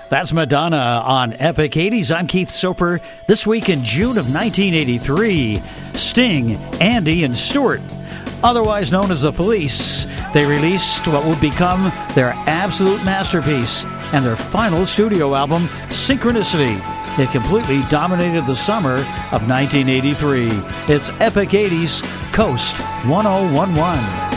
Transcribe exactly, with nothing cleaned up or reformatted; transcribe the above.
That's Madonna on Epic eighties. I'm Keith Soper. This week in June of nineteen eighty-three, Sting, Andy, and Stewart, otherwise known as The Police, they released what would become their absolute masterpiece and their final studio album, Synchronicity. It completely dominated the summer of nineteen eighty-three. It's Epic eighties, Coast one oh one one.